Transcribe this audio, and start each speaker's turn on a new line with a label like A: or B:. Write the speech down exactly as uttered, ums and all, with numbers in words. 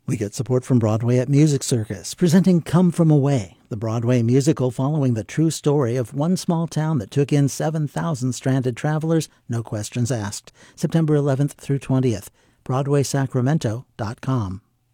A: We get support from Broadway at Music Circus, presenting Come From Away, the Broadway musical following the true story of one small town that took in seven thousand stranded travelers, no questions asked. September eleventh through twentieth, broadway sacramento dot com.